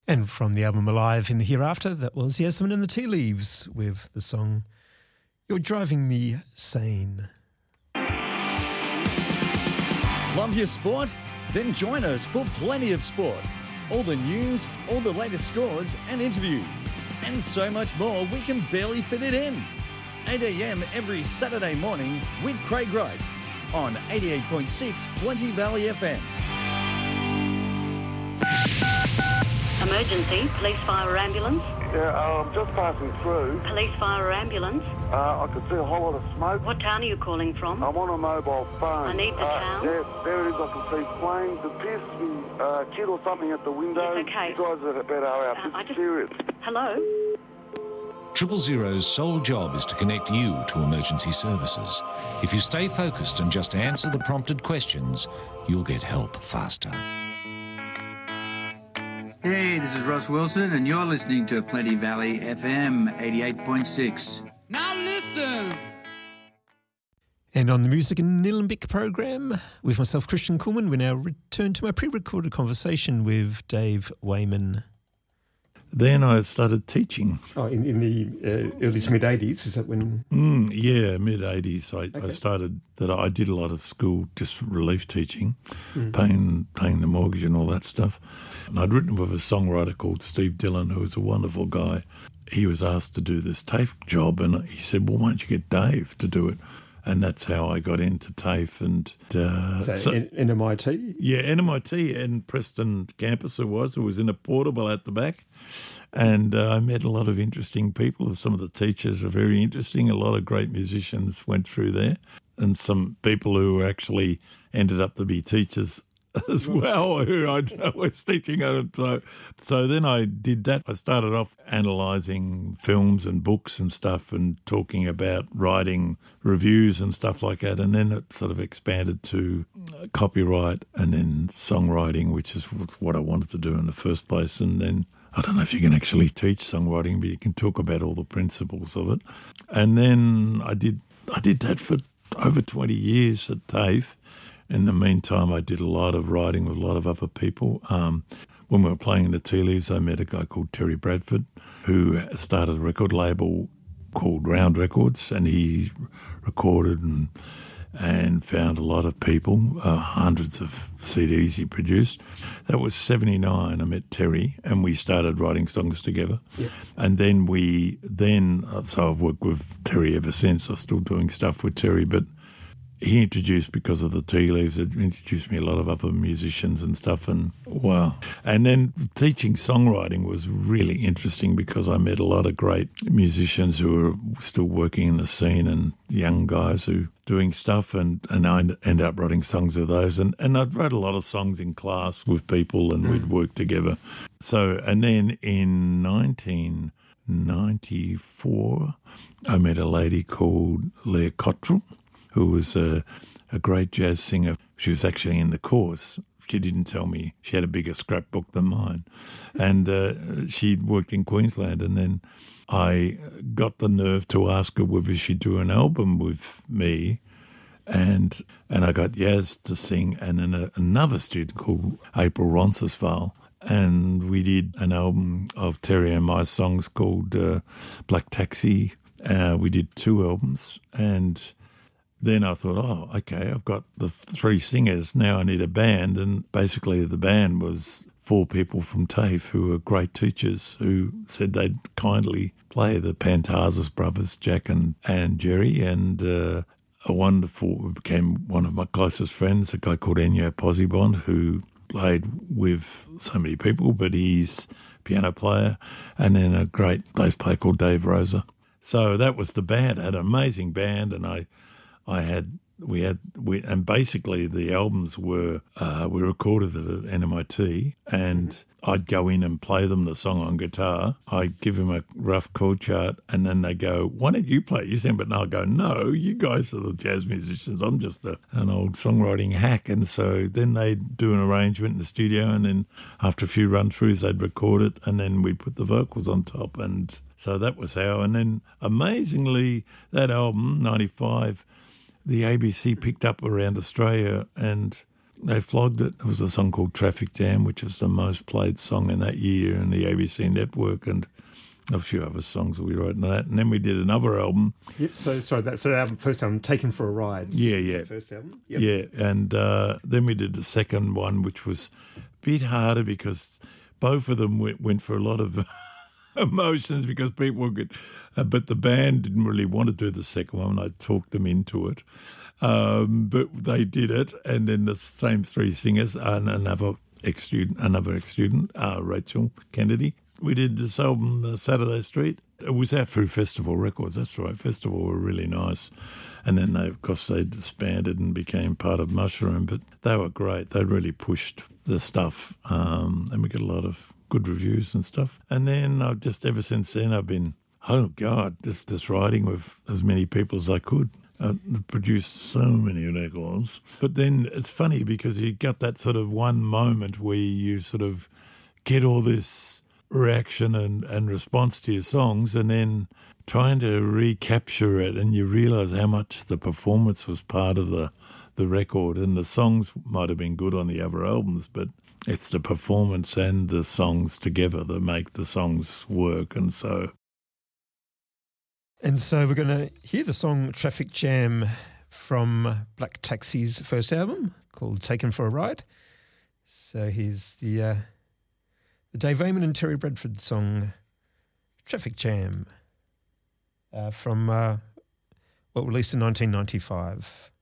And from the album Alive in the Hereafter, that was Yasmin and the Tea Leaves with the song You're Driving Me Sane. Love your sport? Then join us for Plenty of Sport. All the news, all the latest scores and interviews, and so much more we can barely fit it in. 8 a.m. every Saturday morning with Craig Wright on 88.6 Plenty Valley FM. Emergency, police, fire or ambulance. Yeah, I'm just passing through. Police, fire or ambulance. I could see a whole lot of smoke. What town are you calling from? I'm on a mobile phone. I need the town. Yeah, there it is. I can see flames. It appears to be a kid or something at the window. Yes, okay. You guys are better out. It's serious. Hello? 000's sole job is to connect you to emergency services. If you stay focused and just answer the prompted questions, you'll get help faster. Hey, this is Ross Wilson, and you're listening to Plenty Valley FM 88.6. Now listen! And on the Music in Nillumbik program, with myself, Christian Kuhlman, we now return to my pre-recorded conversation with Dave Wayman. Then I started teaching. Oh, in the early to mid-80s, is that when? Yeah, mid-80s. I started that. I did a lot of school, just relief teaching, paying the mortgage and all that stuff. And I'd written with a songwriter called Steve Dillon, who was a wonderful guy. He was asked to do this TAFE job, and he said, well, why don't you get Dave to do it? And that's how I got into TAFE. And NMIT? Yeah, NMIT and Preston campus it was in a portable at the back. And I met a lot of interesting people. Some of the teachers are very interesting. A lot of great musicians went through there. And some people who actually ended up to be teachers as well, who I was teaching. So then I did that. I started off analysing films and books and stuff and talking about writing reviews and stuff like that. And then it sort of expanded to copyright and then songwriting, which is what I wanted to do in the first place. And then I don't know if you can actually teach songwriting, but you can talk about all the principles of it. And then I did that for over 20 years at TAFE. In the meantime, I did a lot of writing with a lot of other people. When we were playing in the Tea Leaves, I met a guy called Terry Bradford, who started a record label called Round Records, and he recorded and found a lot of people, hundreds of CDs he produced. That was 79. I met Terry, and we started writing songs together. Yep. And then so I've worked with Terry ever since. I'm still doing stuff with Terry, but he introduced, because of the Tea Leaves, it introduced me a lot of other musicians and stuff, and wow. And then teaching songwriting was really interesting because I met a lot of great musicians who are still working in the scene and young guys who doing stuff, and I ended up writing songs with those. And I'd wrote a lot of songs in class with people, and we'd work together. So, and then in 1994, I met a lady called Leah Cottrell, who was a great jazz singer. She was actually in the course. She didn't tell me. She had a bigger scrapbook than mine. And she'd worked in Queensland. And then I got the nerve to ask her whether she'd do an album with me. And I got Yaz to sing, and then another student called April Roncesvalles. And we did an album of Terry and my songs called Black Taxi. We did 2 albums, and then I thought, oh, okay, I've got the 3 singers. Now I need a band. And basically the band was 4 people from TAFE who were great teachers who said they'd kindly play, the Pantazis brothers, Jack and Jerry. And became one of my closest friends, a guy called Ennio Posibon, who played with so many people, but he's a piano player. And then a great bass player called Dave Rosa. So that was the band. I had an amazing band, and and basically the albums were we recorded it at NMIT, and I'd go in and play them the song on guitar. I'd give them a rough chord chart, and then they go, "Why don't you play it?" You sing, but I'll go, "No, you guys are the jazz musicians. I'm just an old songwriting hack." And so then they'd do an arrangement in the studio, and then after a few run-throughs, they'd record it, and then we'd put the vocals on top. And so that was how. And then amazingly, that album, 95, the ABC picked up around Australia, and They flogged it. It was a song called Traffic Jam, which is the most played song in that year in the ABC network, and a few other songs that we wrote in that. And then we did another album. Yep. So, sorry, that's our first album, Taken for a Ride. Yeah. First album. Yep. Yeah, and then we did the second one, which was a bit harder because both of them went for a lot of emotions because people could, but the band didn't really want to do the second one. I talked them into it, but they did it. And then the same three singers and another ex-student, Rachel Kennedy. We did this album, Saturday Street. It was out through Festival Records, that's right. Festival were really nice. And then they disbanded and became part of Mushroom, but they were great. They really pushed the stuff, and we got a lot of good reviews and stuff. And then ever since then, I've been, just writing with as many people as I could. Produced so many records. But then it's funny because you got that sort of one moment where you sort of get all this reaction and response to your songs, and then trying to recapture it, and you realise how much the performance was part of the record, and the songs might have been good on the other albums, but it's the performance and the songs together that make the songs work. And so we're going to hear the song Traffic Jam from Black Taxi's first album called Taken for a Ride. So here's the Dave Wayman and Terry Bradford song Traffic Jam from released in 1995.